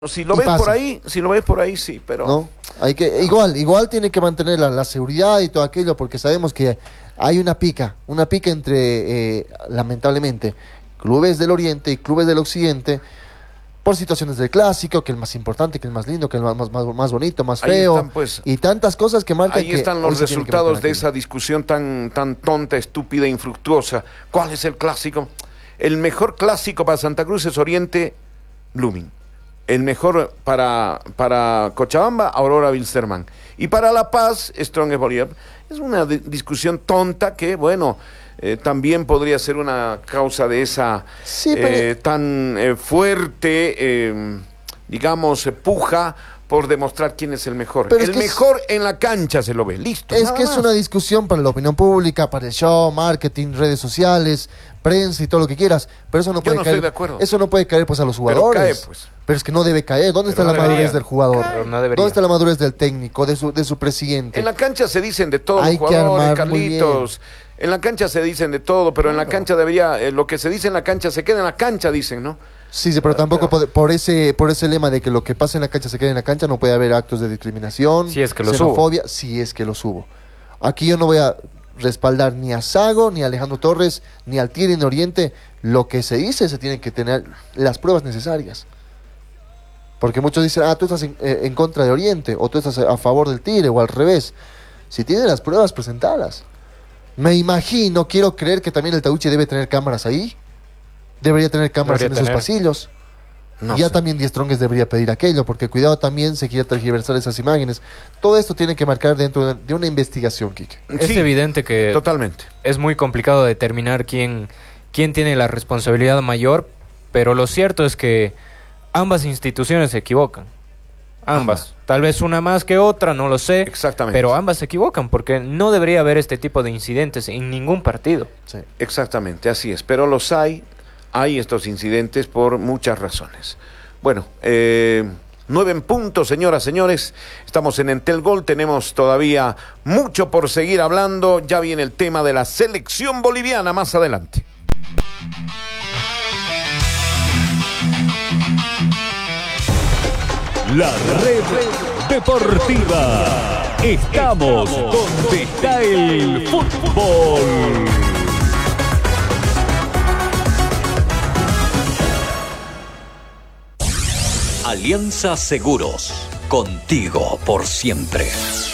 Si lo Y ves pasa. por ahí, si lo ves por ahí, sí, pero ¿No? Hay que, igual tiene que mantener la seguridad y todo aquello, porque sabemos que hay una pica entre, lamentablemente, clubes del Oriente y clubes del Occidente, por situaciones del clásico, que el más importante, que el más lindo, que el más bonito, más ahí feo, están, pues, y tantas cosas que marcan ahí que están hoy los se tiene que resultados mantener de aquello. esa discusión tan tonta, estúpida, infructuosa. ¿Cuál es el clásico? El mejor clásico para Santa Cruz es Oriente Blooming. El mejor para Cochabamba, Aurora Wilstermann. Y para La Paz, Strongest Bolívar. Es una discusión tonta que, bueno, también podría ser una causa de esa Sí, pero tan fuerte, digamos, puja por demostrar quién es el mejor. Pero es El que mejor en la cancha se lo ve, listo. es nada que es más. una discusión para la opinión pública, para el show, marketing, redes sociales, prensa y todo lo que quieras, pero eso no Yo puede no caer. estoy de acuerdo. Eso no puede caer pues a los Pero jugadores. cae, pues. Pero es que no debe caer. ¿Dónde Pero está no la madurez debería. del jugador? Pero no debería. ¿Dónde está la madurez del técnico, de su presidente? En la cancha se dicen de todo, Hay los que jugadores, armar muy Carlitos. En la cancha se dicen de todo, pero en la cancha debería, lo que se dice en la cancha se queda en la cancha, dicen, ¿no? Sí, pero tampoco por ese lema de que lo que pasa en la cancha se quede en la cancha, no puede haber actos de discriminación, Si es que los xenofobia, si es que los hubo. Aquí yo no voy a respaldar ni a Sago, ni a Alejandro Torres, ni al Tigre en Oriente. Lo que se dice se tienen que tener las pruebas necesarias. Porque muchos dicen, tú estás en contra de Oriente, o tú estás a favor del Tigre, o al revés. Si tienen las pruebas, presentalas. Me imagino, quiero creer que también el Tauche debe tener cámaras ahí. Debería tener cámaras Debería en esos tener. pasillos. No Ya sé. también Die Strongest debería pedir aquello, porque cuidado también se quiere tergiversar esas imágenes. Todo esto tiene que marcar dentro de una investigación, Kike. Es Sí, evidente que totalmente. es muy complicado determinar quién tiene la responsabilidad mayor, pero lo cierto es que ambas instituciones se equivocan. Ambas. Tal vez una más que otra, no lo sé. Exactamente. Pero ambas se equivocan porque no debería haber este tipo de incidentes en ningún partido. Sí. Exactamente, así es. Pero los hay estos incidentes por muchas razones. Bueno, 9 en punto, señoras, señores. Estamos en Entel Gol, tenemos todavía mucho por seguir hablando. Ya viene el tema de la selección boliviana más adelante. La red deportiva. Estamos donde está el fútbol. Alianza Seguros. Contigo por siempre.